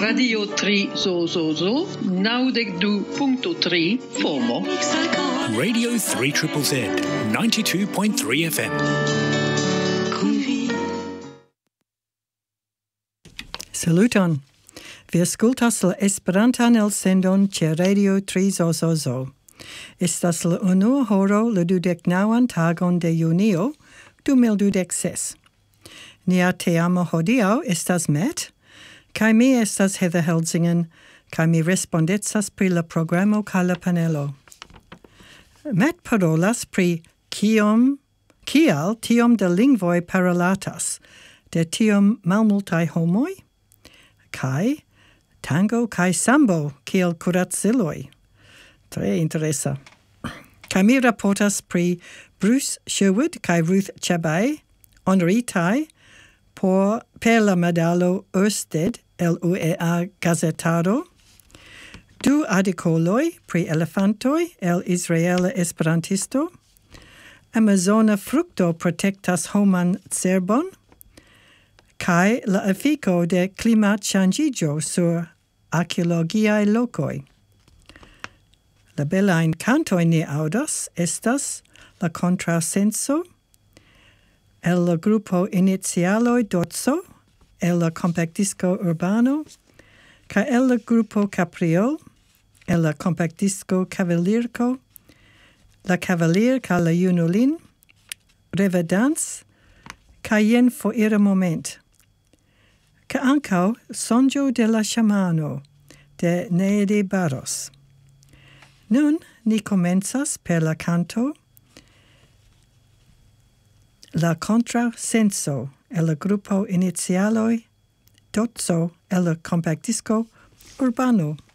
Radio 3 Zozozo, 92.3 FOMO. Radio 3ZZZ, 92.3 FM. Saluton. Vi ascoltas la Esperantan elsendon ĉe Radio 3 Zozozo. Estas la unua horo la 29 tagon de junio 2026. Nia teamo hodiaŭ estas Matt, kaj mi estas Heather Helsingen, kaj mi respondecas pri la programo kaj la panelo. Matt parolas pri kial tiom da lingvoj parolatas de tiom malmultaj homoj, kaj tango kaj sambo kiel kuraciloj. Tre interesa. Kaj mi raportas pri Bruce Sherwood kaj Ruth Chabay, honoritaj per la medalo Ørsted el UEA Gazetaro, du artikoloj pri elefantoj el Israela Esperantisto, Amazona frukto protektas homan cerbon, kaj la efiko de klimatŝanĝiĝo sur arkeologiaj lokoj. La belajn kantojn ni aŭdas estas la kontrasenso, el la grupo Inicialoj Dotso, el la compactdisco Urbano, kaj el la grupo Capriol, el la compactdisco Cavalierco, la Cavalier kaj la Junulin, Revedans, kaj jen foira moment. Kaj ankaŭ Sonĝo de la Ŝamano de Neede Barros. Nun ni komencas per la kanto La Contrasenso el la grupo Inicialoj Dotso el la compactdisco Urbano.